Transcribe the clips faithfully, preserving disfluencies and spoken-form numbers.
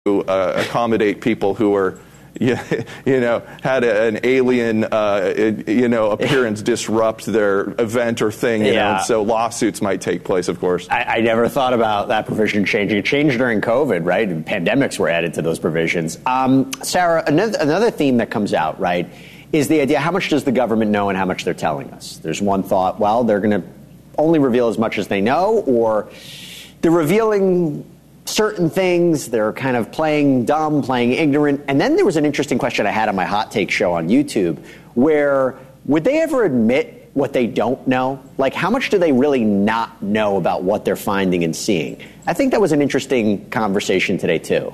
uh, accommodate people who were, you know, had a, an alien, uh, you know, appearance disrupt their event or thing, you yeah. know, so lawsuits might take place, of course. I, I never thought about that provision changing. It changed during COVID, right? And pandemics were added to those provisions. Um, Sarah, another, another theme that comes out, right, is the idea, how much does the government know and how much they're telling us? There's one thought, well, they're going to only reveal as much as they know, or they're revealing certain things, they're kind of playing dumb, playing ignorant. And then there was an interesting question I had on my Hot Take show on YouTube, where would they ever admit what they don't know? Like, how much do they really not know about what they're finding and seeing? I think that was an interesting conversation today, too.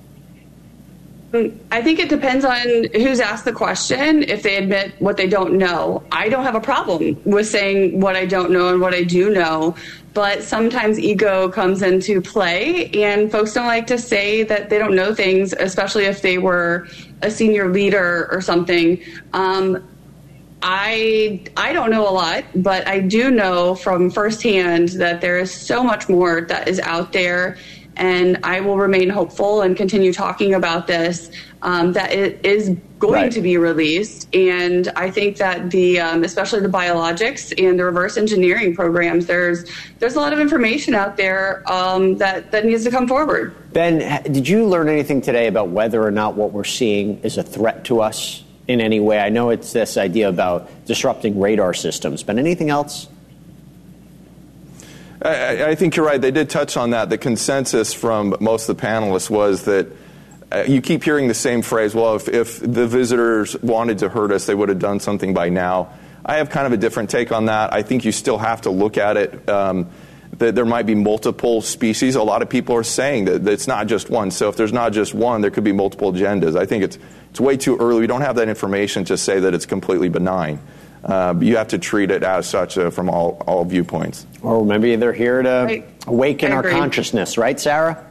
I think it depends on who's asked the question, if they admit what they don't know. I don't have a problem with saying what I don't know and what I do know, but sometimes ego comes into play, and folks don't like to say that they don't know things, especially if they were a senior leader or something. Um, I I don't know a lot, but I do know from firsthand that there is so much more that is out there. And I will remain hopeful and continue talking about this, um, that it is going right. to be released. And I think that the, um, especially the biologics and the reverse engineering programs, there's there's a lot of information out there um, that, that needs to come forward. Ben, did you learn anything today about whether or not what we're seeing is a threat to us in any way? I know it's this idea about disrupting radar systems, but anything else? I, I think you're right. They did touch on that. The consensus from most of the panelists was that uh, you keep hearing the same phrase, well, if, if the visitors wanted to hurt us, they would have done something by now. I have kind of a different take on that. I think you still have to look at it, um, that there might be multiple species. A lot of people are saying that, that it's not just one. So if there's not just one, there could be multiple agendas. I think it's it's way too early. We don't have that information to say that it's completely benign. Uh, you have to treat it as such uh, from all, all viewpoints. Or maybe they're here to I, awaken I our consciousness, right, Sarah?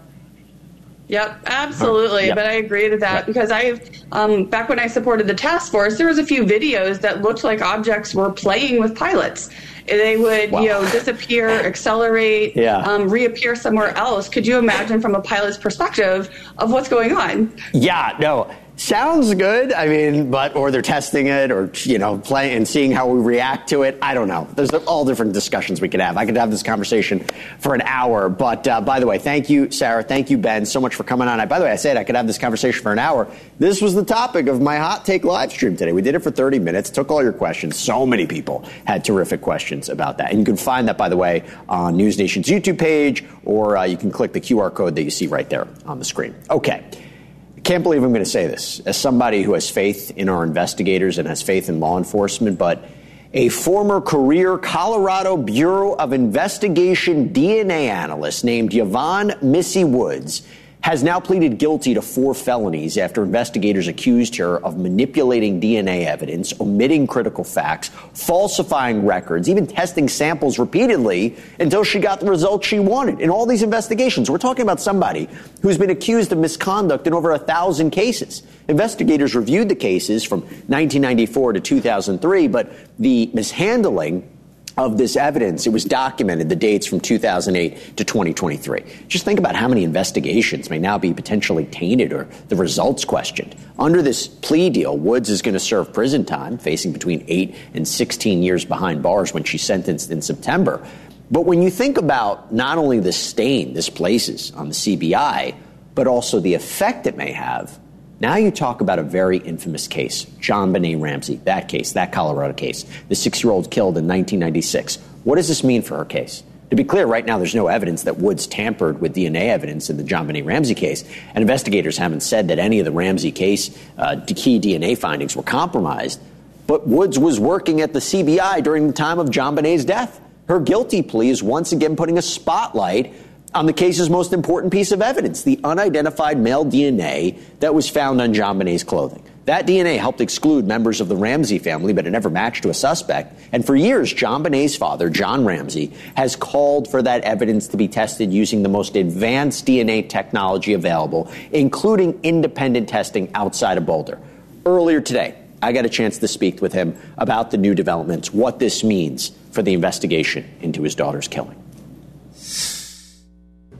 Yep, absolutely. Yep. But I agree to that yep. because I, um, back when I supported the task force, there was a few videos that looked like objects were playing with pilots. They would, wow. you know, disappear, accelerate, yeah. um, reappear somewhere else. Could you imagine from a pilot's perspective of what's going on? Yeah, no. Sounds good. I mean, but, or they're testing it or, you know, playing and seeing how we react to it. I don't know. There's all different discussions we could have. I could have this conversation for an hour. But uh, by the way, thank you, Sarah. Thank you, Ben, so much for coming on. I, by the way, I said I could have this conversation for an hour. This was the topic of my Hot Take live stream today. We did it for thirty minutes, took all your questions. So many people had terrific questions about that. And you can find that, by the way, on News Nation's YouTube page, or uh, you can click the Q R code that you see right there on the screen. Okay. Can't believe I'm going to say this as somebody who has faith in our investigators and has faith in law enforcement, but a former career Colorado Bureau of Investigation D N A analyst named Yvonne Missy Woods has now pleaded guilty to four felonies after investigators accused her of manipulating D N A evidence, omitting critical facts, falsifying records, even testing samples repeatedly until she got the results she wanted. In all these investigations, we're talking about somebody who's been accused of misconduct in over a thousand cases. Investigators reviewed the cases from nineteen ninety-four to two thousand three, but the mishandling of this evidence, it was documented, the dates from two thousand eight to twenty twenty-three. Just think about how many investigations may now be potentially tainted or the results questioned. Under this plea deal, Woods is going to serve prison time, facing between eight and sixteen years behind bars when she's sentenced in September. But when you think about not only the stain this places on the C B I, but also the effect it may have, now you talk about a very infamous case, JonBenét Ramsey, that case, that Colorado case, the six-year-old killed in nineteen ninety-six. What does this mean for her case? To be clear, right now there's no evidence that Woods tampered with D N A evidence in the JonBenét Ramsey case, and investigators haven't said that any of the Ramsey case uh, key D N A findings were compromised. But Woods was working at the C B I during the time of JonBenét's death. Her guilty plea is once again putting a spotlight on the case's most important piece of evidence, the unidentified male D N A that was found on JonBenét's clothing. That D N A helped exclude members of the Ramsey family, but it never matched to a suspect. And for years, JonBenét's father, John Ramsey, has called for that evidence to be tested using the most advanced D N A technology available, including independent testing outside of Boulder. Earlier today, I got a chance to speak with him about the new developments, what this means for the investigation into his daughter's killing.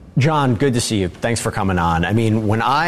John, good to see you. Thanks for coming on. I mean, when I